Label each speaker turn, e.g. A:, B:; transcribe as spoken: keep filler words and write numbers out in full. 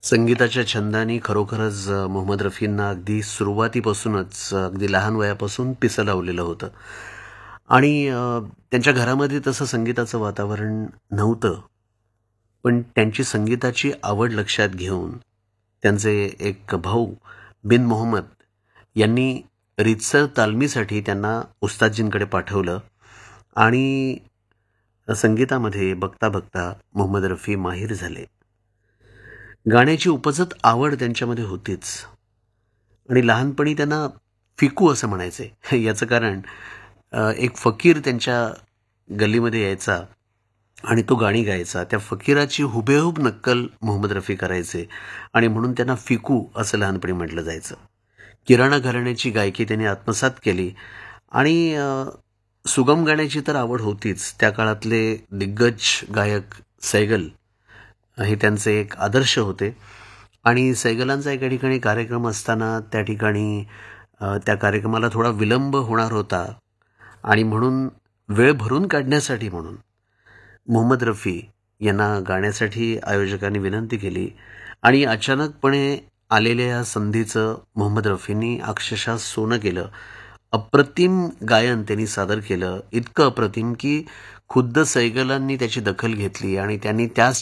A: संगीताच्या छंदाने खरोखरच अ, मोहम्मद रफींना अगदी सुरुवातीपासूनच अ, अगदी लहान वयापासून पिसं लावलेलं होतं आणि अ, त्यांच्या घरामध्ये तसं संगीताचं वातावरण नव्हतं. पण त्यांची संगीताची आवड लक्षात घेऊन त्यांचे एक भाऊ बिन मोहम्मद यांनी रीतसर तालमीसाठी त्यांना उस्तादजींकडे पाठवलं आणि संगीतामध्ये बघता बघता मोहम्मद रफी माहिर झाले. गाण्याची उपजत आवड त्यांच्यामध्ये होतीच आणि लहानपणी त्यांना फिकू असं म्हणायचे. याचं कारण अ, एक फकीर त्यांच्या गल्लीमध्ये यायचा आणि तो गाणी गायचा. त्या फकीराची हुबेहूब नक्कल मोहम्मद रफी करायचे आणि म्हणून त्यांना फिकू असं लहानपणी म्हटलं जायचं. किराणा घराण्याची गायकी त्यांनी आत्मसात केली आणि अ, सुगम गाण्याची तर आवड होतीच. त्या काळातले दिग्गज गायक सैगल हे त्यांचे एक आदर्श होते आणि सैगलांचा एका ठिकाणी कार्यक्रम असताना त्या ठिकाणी अ, त्या कार्यक्रमाला थोडा विलंब होणार होता आणि म्हणून वेळ भरून काढण्यासाठी म्हणून मोहम्मद रफी यांना गाण्यासाठी आयोजकांनी विनंती केली आणि अचानकपणे आलेल्या या संधीचं मोहम्मद रफींनी अक्षरशः सोनं केलं. अप्रतिम गायन त्यांनी सादर केलं. इतकं अप्रतिम की खुद्द सैगलांनी त्याची दखल घेतली आणि त्यांनी त्याच